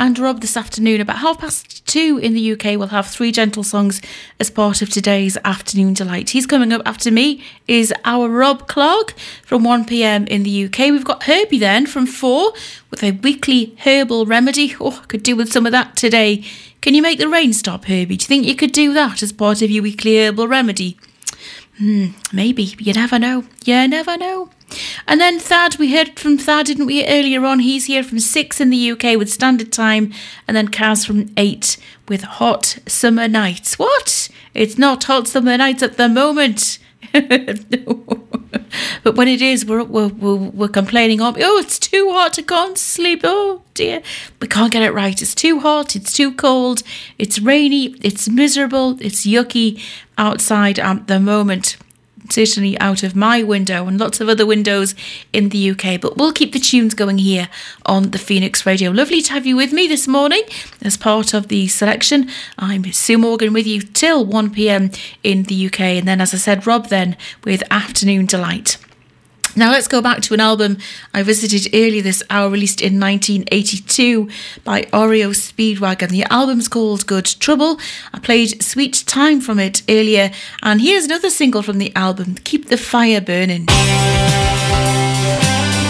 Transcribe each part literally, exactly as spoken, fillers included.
and Rob this afternoon. About half past two in the U K, we'll have three gentle songs as part of today's Afternoon Delight. He's coming up after me is our Rob Clark from one p.m. in the U K. We've got Herbie then from four with a weekly herbal remedy. Oh, I could do with some of that today. Can you make the rain stop, Herbie? Do you think you could do that as part of your weekly herbal remedy? Hmm, maybe. You never know. You never know. And then Thad, we heard from Thad, didn't we, earlier on? He's here from six in the U K with Standard Time. And then Kaz from eight with Hot Summer Nights. What? It's not Hot Summer Nights at the moment. No. But when it is, we're, we're, we're, we're complaining, oh, it's too hot, I can't sleep, oh dear. We can't get it right. It's too hot, it's too cold, it's rainy, it's miserable, it's yucky outside at the moment. Certainly out of my window and lots of other windows in the U K. But we'll keep the tunes going here on the Phoenix Radio. Lovely to have you with me this morning as part of the selection. I'm Sue Morgan with you till one p.m. in the U K. And then, as I said, Rob then with Afternoon Delight. Now let's go back to an album I visited earlier this hour, released in nineteen eighty-two by R E O Speedwagon. The album's called Good Trouble. I played Sweet Time from it earlier, and here's another single from the album, Keep the Fire Burning.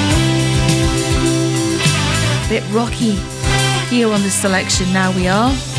A bit rocky here on the selection. Now we are